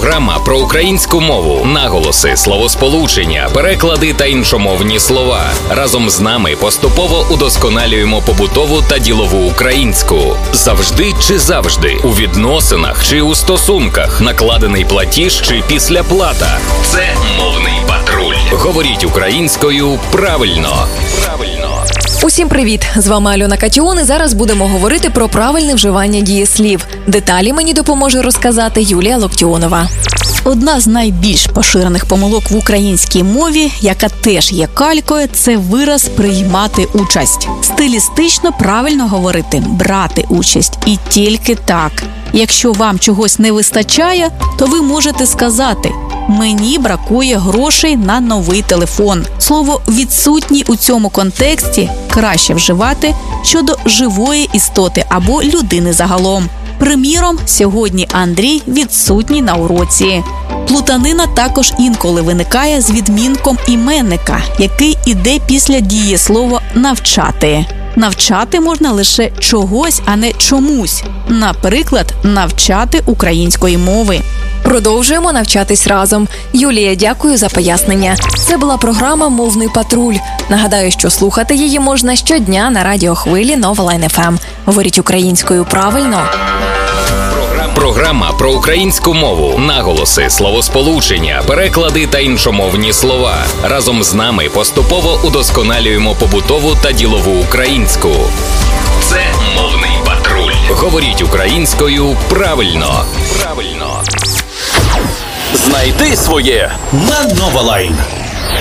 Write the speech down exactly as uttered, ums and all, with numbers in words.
Програма про українську мову, наголоси, словосполучення, переклади та іншомовні слова. Разом з нами поступово удосконалюємо побутову та ділову українську. Завжди чи завжди, у відносинах чи у стосунках, накладений платіж чи післяплата. Це мовний патруль. Говоріть українською правильно. Правильно. Усім привіт! З вами Альона Катіон, і зараз будемо говорити про правильне вживання дієслів. Деталі мені допоможе розказати Юлія Локтіонова. Одна з найбільш поширених помилок в українській мові, яка теж є калькою, це вираз «приймати участь». Стилістично правильно говорити «брати участь» і тільки так. Якщо вам чогось не вистачає, то ви можете сказати «мені бракує грошей на новий телефон». Слово «відсутній» у цьому контексті краще вживати щодо живої істоти або людини загалом. Приміром, сьогодні Андрій відсутній на уроці. Плутанина також інколи виникає з відмінком іменника, який іде після дієслова «навчати». Навчати можна лише чогось, а не чомусь. Наприклад, навчати української мови. Продовжуємо навчатись разом. Юлія, дякую за пояснення. Це була програма «Мовний патруль». Нагадаю, що слухати її можна щодня на радіохвилі Нова Лайн еф ем. Говоріть українською правильно. Програма про українську мову, наголоси, словосполучення, переклади та іншомовні слова. Разом з нами поступово удосконалюємо побутову та ділову українську. Це мовний патруль. Говоріть українською правильно. Правильно. Знайди своє на Нова Лайн.